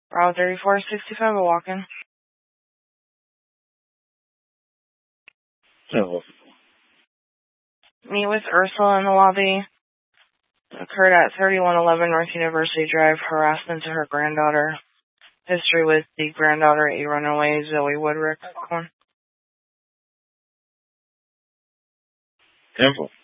Bravo 3465, a walk-in. So, Meet with Ursula in the lobby. Occurred at 3111 North University Drive. Harassment to her granddaughter. History with the granddaughter, a runaway, Zoe Woodrick. Temple.